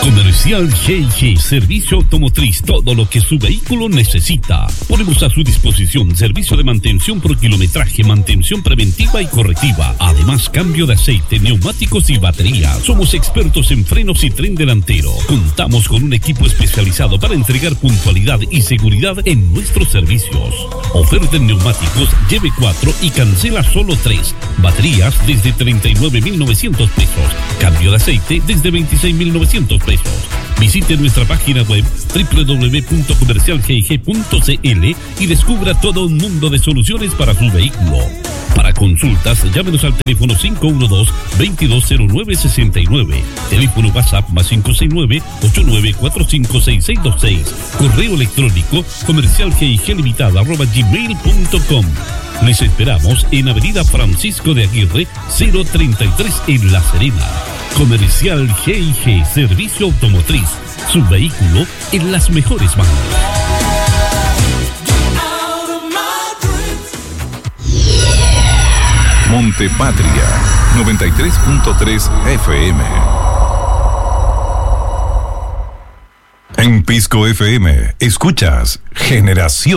Comercial G&G, servicio automotriz, todo lo que su vehículo necesita. Ponemos a su disposición servicio de mantención por kilometraje, mantención preventiva y correctiva. Además, cambio de aceite, neumáticos y batería. Somos expertos en frenos y tren delantero. Contamos con un equipo especializado para entregar puntualidad y seguridad en nuestros servicios. Oferta en neumáticos, lleve 4 y cancela solo 3. Baterías desde 39.900 pesos. Cambio de aceite desde 26.900 pesos. Visite nuestra página web www.comercialgig.cl y descubra todo un mundo de soluciones para su vehículo. Para consultas, llámenos al teléfono 512-2209-69. Teléfono WhatsApp más 569-89456626. Correo electrónico comercialgiglimitada@gmail.com. Les esperamos en Avenida Francisco de Aguirre, 033 en La Serena. Comercial G&G, servicio automotriz. Su vehículo en las mejores manos. Montepatria, 93.3 FM. En Pisco FM, escuchas Generación